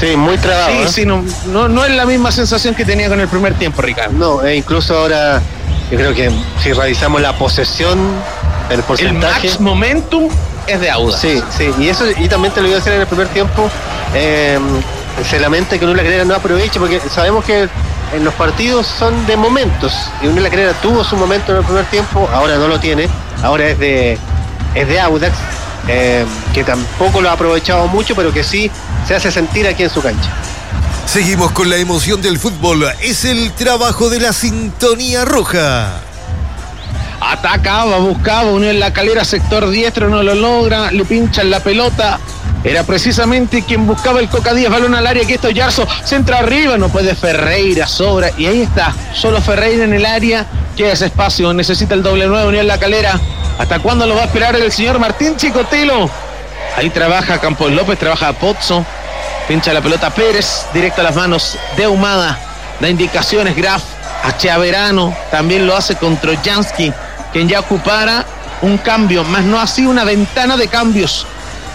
Sí, muy trabado. Sí, no es la misma sensación que tenía con el primer tiempo, Ricardo. No, incluso ahora yo creo que si revisamos la posesión, el porcentaje. El max momentum es de Audax. Sí, y eso, y también te lo iba a decir en el primer tiempo, se lamenta que Unión La Calera no aproveche, porque sabemos que en los partidos son de momentos, y Unión La Calera tuvo su momento en el primer tiempo, ahora no lo tiene, ahora es de Audax, que tampoco lo ha aprovechado mucho, pero que sí se hace sentir aquí en su cancha. Seguimos con la emoción del fútbol. Es el trabajo de la sintonía roja. Atacaba, buscaba Unión La Calera, sector diestro, no lo logra, le pinchan la pelota. Era precisamente quien buscaba el Coca Díaz, balón al área, que esto Yarzo, centro arriba, no puede Ferreira, sobra, y ahí está, solo Ferreira en el área, queda ese espacio, necesita el doble 9 Unión La Calera. ¿Hasta cuándo lo va a esperar el señor Martín Chicotelo? Ahí trabaja Campos López, trabaja Pozzo, pincha la pelota Pérez, directo a las manos de Ahumada, da indicaciones Graf a Chiaverano, también lo hace con Trojansky, quien ya ocupara un cambio, más no así una ventana de cambios.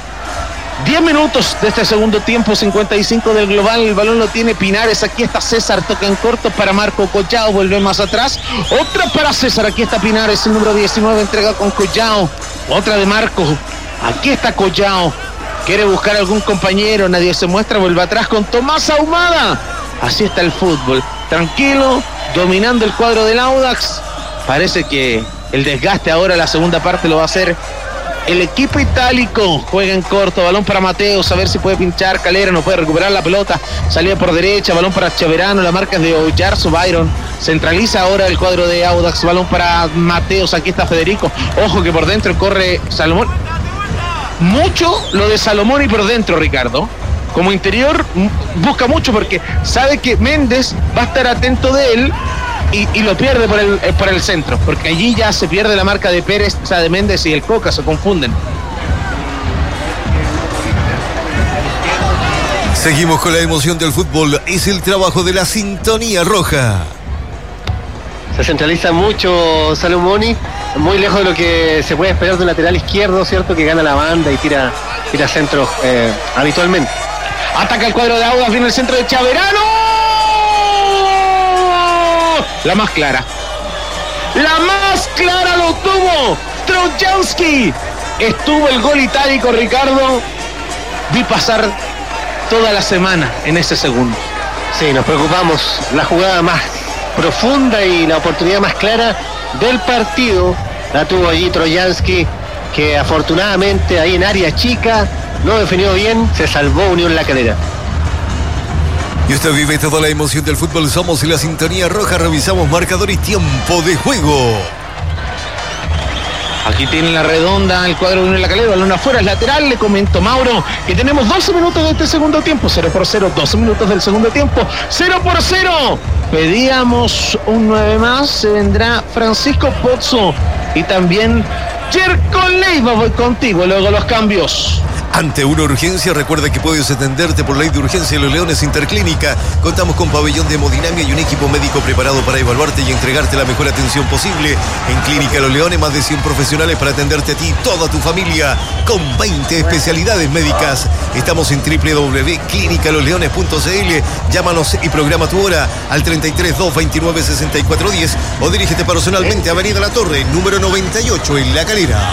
10 minutos de este segundo tiempo, 55 del global, el balón lo tiene Pinares, aquí está César, toca en corto para Marco Collao, vuelve más atrás, otra para César, aquí está Pinares, el número 19, entrega con Collao, otra de Marco, aquí está Collao, quiere buscar algún compañero, nadie se muestra, vuelve atrás con Tomás Ahumada, así está el fútbol, tranquilo, dominando el cuadro del Audax, parece que el desgaste ahora, la segunda parte lo va a hacer el equipo itálico. Juega en corto, balón para Mateos, a ver si puede pinchar, Calera no puede recuperar la pelota, salida por derecha, balón para Cheverano, la marca es de Oyarzo, Byron, centraliza ahora el cuadro de Audax, balón para Mateos, aquí está Federico, ojo que por dentro corre Salomón, mucho lo de Salomón y por dentro Ricardo, como interior busca mucho porque sabe que Méndez va a estar atento de él, y lo pierde por el centro, porque allí ya se pierde la marca de Pérez, o sea, de Méndez y el Coca, se confunden. Seguimos con la emoción del fútbol, es el trabajo de la sintonía roja. Se centraliza mucho Salomoni, muy lejos de lo que se puede esperar de un lateral izquierdo, ¿cierto? Que gana la banda y tira centros habitualmente. Ataca el cuadro de Audax, viene el centro de Chaverano. La más clara lo tuvo Trojansky. Estuvo el gol itálico, Ricardo. Vi pasar toda la semana en ese segundo. Sí, nos preocupamos. La jugada más profunda y la oportunidad más clara del partido la tuvo allí Trojansky, que afortunadamente ahí en área chica no definió bien, se salvó Unión La Calera. Y usted vive toda la emoción del fútbol, somos la sintonía roja, revisamos marcador y tiempo de juego. Aquí tiene la redonda el cuadro de Unión La Calera, balón afuera, es lateral, le comento Mauro que tenemos 12 minutos de este segundo tiempo, 0-0, 12 minutos del segundo tiempo, 0-0. Pedíamos un 9 más, se vendrá Francisco Pozzo y también Jerko Leiva, voy contigo, luego los cambios. Ante una urgencia, recuerda que puedes atenderte por ley de urgencia en Los Leones Interclínica. Contamos con pabellón de hemodinamia y un equipo médico preparado para evaluarte y entregarte la mejor atención posible. En Clínica Los Leones, más de 100 profesionales para atenderte a ti y toda tu familia, con 20 especialidades médicas. Estamos en www.clinicalosleones.cl. Llámanos y programa tu hora al 33-229-6410 o dirígete personalmente a Avenida La Torre, número 98 en La Calera.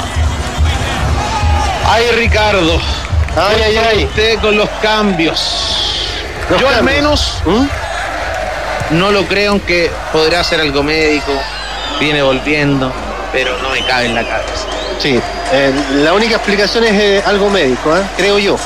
Ay, Ricardo. Ay. Usted con los cambios. Yo al menos no lo creo, aunque podrá ser algo médico. Viene volviendo, pero no me cabe en la cabeza. Sí, la única explicación es algo médico, creo yo.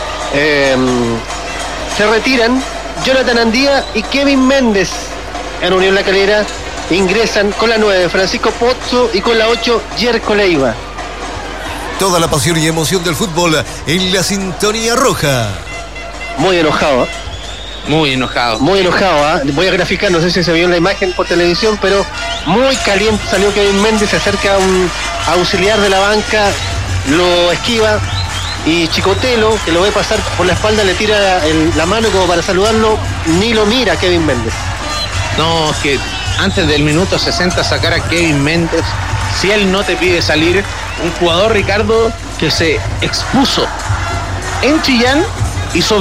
Se retiran Jonathan Andía y Kevin Méndez en Unión La Calera. Ingresan con la 9 Francisco Pozzo y con la 8 Jerko Leiva. Toda la pasión y emoción del fútbol en la sintonía roja. Muy enojado. Muy enojado. Voy a graficar, no sé si se vio en la imagen por televisión, pero muy caliente salió Kevin Méndez, se acerca a un auxiliar de la banca, lo esquiva y Chicotelo, que lo ve pasar por la espalda, le tira la mano como para saludarlo, ni lo mira Kevin Méndez. No, es que antes del minuto 60 sacar a Kevin Méndez, si él no te pide salir, un jugador, Ricardo, que se expuso en Chillán y sobre